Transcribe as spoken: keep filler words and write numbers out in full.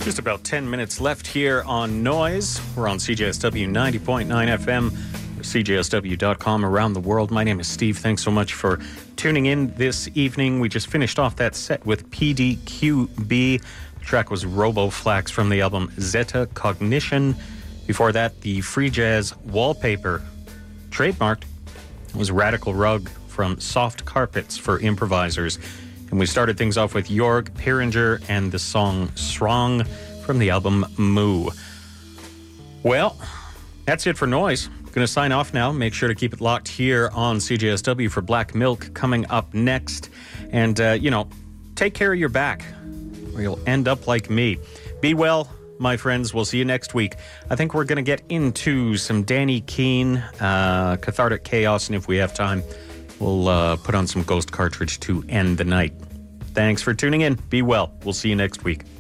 Just about ten minutes left here on Noise. We're on C J S W ninety point nine F M, C J S W dot com around the world. My name is Steve. Thanks so much for tuning in this evening. We just finished off that set with P D Q B. The track was Roboflax from the album Zeta Cognition. Before that, the Free Jazz Wallpaper, trademarked, was Radical Rug from Soft Carpets for Improvisers. And we started things off with Jorg Piringer and the song Strong from the album Moo. Well, that's it for Noise. Going to sign off now. Make sure to keep it locked here on C J S W for Black Milk coming up next. And, uh, you know, take care of your back or you'll end up like me. Be well, my friends. We'll see you next week. I think we're going to get into some Danny Keane, uh, Cathartic Chaos, and if we have time, we'll uh, put on some Ghost Cartridge to end the night. Thanks for tuning in. Be well. We'll see you next week.